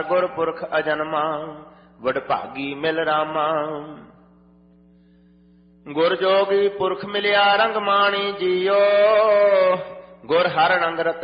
ਗੁਰ ਪੁਰਖ ਅਜਨਮਾ, ਵਡਭਾਗੀ ਮਿਲ ਰਾਮਾ। ਗੁਰ ਜੋਗੀ ਪੁਰਖ ਮਿਲਿਆ ਰੰਗ ਮਾਣੀ ਜੀਓ, ਗੁਰ ਹਰ ਰੰਗ ਰਤਨ